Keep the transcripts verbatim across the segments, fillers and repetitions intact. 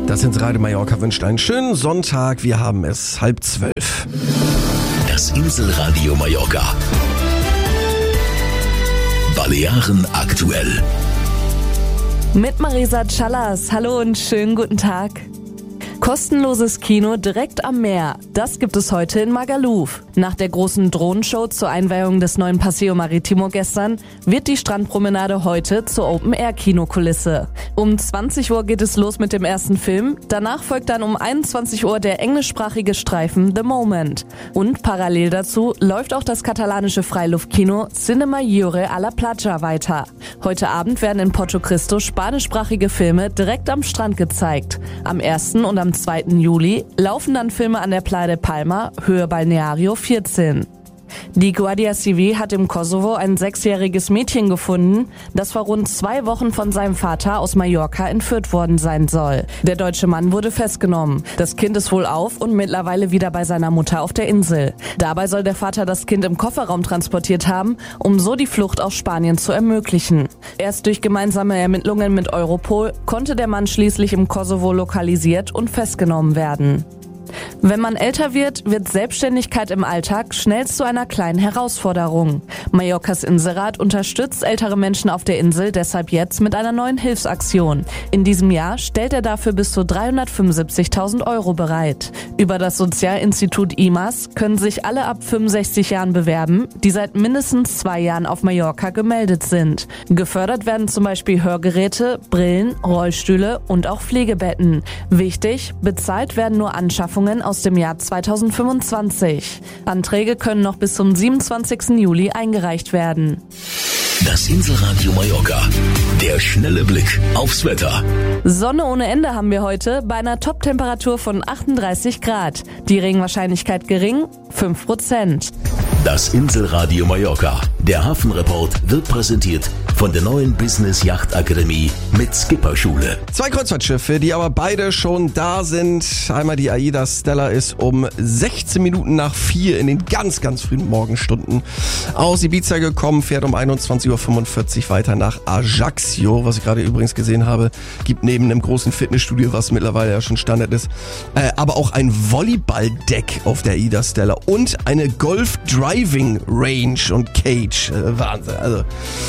Das sind Radio Mallorca wünscht einen schönen Sonntag. Wir haben es halb zwölf. Das Inselradio Mallorca. Balearen aktuell. Mit Marisa Callas. Hallo und schönen guten Tag. Kostenloses Kino direkt am Meer. Das gibt es heute in Magaluf. Nach der großen Drohnenshow zur Einweihung des neuen Paseo Maritimo gestern wird die Strandpromenade heute zur Open-Air-Kinokulisse. Um zwanzig Uhr geht es los mit dem ersten Film. Danach folgt dann um einundzwanzig Uhr der englischsprachige Streifen The Moment. Und parallel dazu läuft auch das katalanische Freiluftkino Cinema Lliure a la Platja weiter. Heute Abend werden in Porto Cristo spanischsprachige Filme direkt am Strand gezeigt. Am ersten und am zweiten Juli laufen dann Filme an der Playa de Palma, Höhe Balneario vierzehn. Die Guardia Civil hat im Kosovo ein sechsjähriges Mädchen gefunden, das vor rund zwei Wochen von seinem Vater aus Mallorca entführt worden sein soll. Der deutsche Mann wurde festgenommen. Das Kind ist wohlauf und mittlerweile wieder bei seiner Mutter auf der Insel. Dabei soll der Vater das Kind im Kofferraum transportiert haben, um so die Flucht aus Spanien zu ermöglichen. Erst durch gemeinsame Ermittlungen mit Europol konnte der Mann schließlich im Kosovo lokalisiert und festgenommen werden. Wenn man älter wird, wird Selbstständigkeit im Alltag schnell zu einer kleinen Herausforderung. Mallorcas Inselrat unterstützt ältere Menschen auf der Insel deshalb jetzt mit einer neuen Hilfsaktion. In diesem Jahr stellt er dafür bis zu dreihundertfünfundsiebzigtausend Euro bereit. Über das Sozialinstitut I M A S können sich alle ab fünfundsechzig Jahren bewerben, die seit mindestens zwei Jahren auf Mallorca gemeldet sind. Gefördert werden zum Beispiel Hörgeräte, Brillen, Rollstühle und auch Pflegebetten. Wichtig, bezahlt werden nur Anschaffungen aus dem Jahr zweitausendfünfundzwanzig. Anträge können noch bis zum siebenundzwanzigsten Juli eingereicht werden. Das Inselradio Mallorca. Der schnelle Blick aufs Wetter. Sonne ohne Ende haben wir heute bei einer Top-Temperatur von achtunddreißig Grad. Die Regenwahrscheinlichkeit gering, fünf Prozent. Das Inselradio Mallorca. Der Hafenreport wird präsentiert von der neuen Business Yacht Akademie mit Skipperschule. Zwei Kreuzfahrtschiffe, die aber beide schon da sind. Einmal die AIDA Stella ist um sechzehn Minuten nach vier in den ganz, ganz frühen Morgenstunden aus Ibiza gekommen, fährt um einundzwanzig Uhr fünfundvierzig weiter nach Ajaccio, was ich gerade übrigens gesehen habe. Gibt neben einem großen Fitnessstudio, was mittlerweile ja schon Standard ist, äh, aber auch ein Volleyballdeck auf der AIDA Stella und eine Golf-Driving Range und Cage. Äh, Wahnsinn, also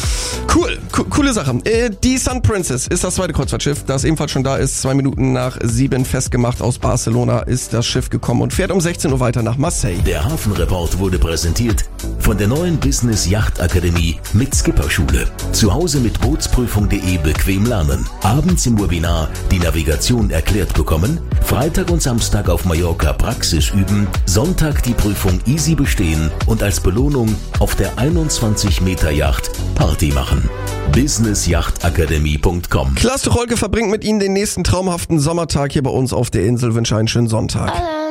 cool, co- coole Sache. Äh, die Sun Princess ist das zweite Kreuzfahrtschiff, das ebenfalls schon da ist. Zwei Minuten nach sieben festgemacht aus Barcelona ist das Schiff gekommen und fährt um sechzehn Uhr weiter nach Marseille. Der Hafenreport wurde präsentiert von der neuen Business Yacht Akademie mit Skipperschule. Zu Hause mit Bootsprüfung punkt de bequem lernen. Abends im Webinar die Navigation erklärt bekommen. Freitag und Samstag auf Mallorca Praxis üben. Sonntag die Prüfung easy bestehen und als Belohnung auf der einundzwanzig Meter Yacht Party machen. business yacht akademie punkt com. Klaas Tucholke verbringt mit Ihnen den nächsten traumhaften Sommertag hier bei uns auf der Insel. Wünsche einen schönen Sonntag.